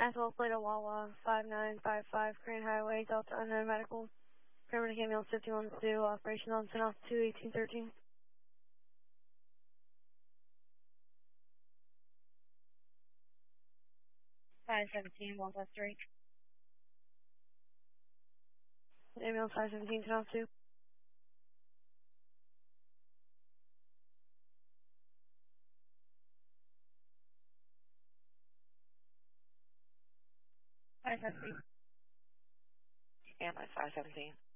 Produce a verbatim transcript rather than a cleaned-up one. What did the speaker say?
Asphalt Plate of Wawa, five nine five five, Crane Highway, Delta Unknown Medical. Permanent Camille fifty-one two, operation on ten off two eighteen thirteen. five seventeen, one plus three. Ambulance five seventeen, ten off two. five seventeen. Ambulance five seventeen.